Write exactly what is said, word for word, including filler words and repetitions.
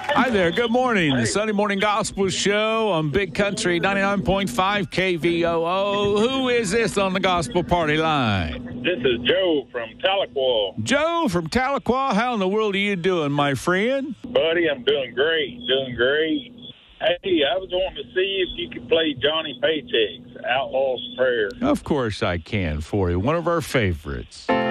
Hi there. Good morning. The Sunday Morning Gospel Show on Big Country ninety-nine point five K V O O. Who is this on the Gospel Party line? This is Joe from Tahlequah. Joe from Tahlequah. How in the world are you doing, my friend? Buddy, I'm doing great. Doing great. Hey, I was wanting to see if you could play Johnny Paycheck's Outlaw's Prayer. Of course I can for you. One of our favorites.